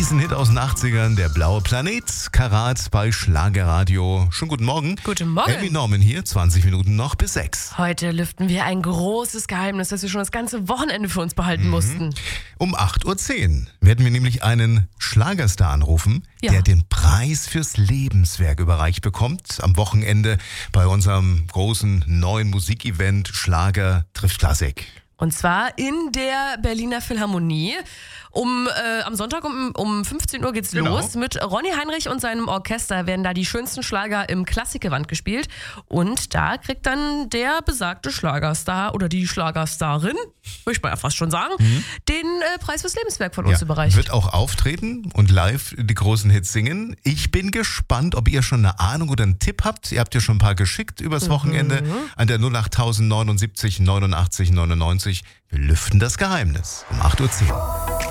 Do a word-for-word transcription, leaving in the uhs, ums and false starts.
Riesenhit aus den achtzigern, der blaue Planet, Karat bei Schlagerradio. Schönen guten Morgen. Guten Morgen. Amy Norman hier, zwanzig Minuten noch bis sechs. Heute lüften wir ein großes Geheimnis, das wir schon das ganze Wochenende für uns behalten mhm. mussten. Um acht Uhr zehn werden wir nämlich einen Schlagerstar anrufen, ja. der den Preis fürs Lebenswerk überreicht bekommt. Am Wochenende bei unserem großen neuen Musikevent Schlager trifft Klassik. Und zwar in der Berliner Philharmonie. Um, äh, am Sonntag um, um fünfzehn Uhr geht's Genau. los. Mit Ronny Heinrich und seinem Orchester werden da die schönsten Schlager im Klassikgewand gespielt. Und da kriegt dann der besagte Schlagerstar oder die Schlagerstarin, würde ich mal ja fast schon sagen, mhm. den äh, Preis fürs Lebenswerk von uns ja, überreicht. Wird auch auftreten und live die großen Hits singen. Ich bin gespannt, ob ihr schon eine Ahnung oder einen Tipp habt. Ihr habt ja schon ein paar geschickt übers Wochenende mhm. an der null acht neunundsiebzig neunundachtzig neunundneunzig. Wir lüften das Geheimnis um acht Uhr zehn.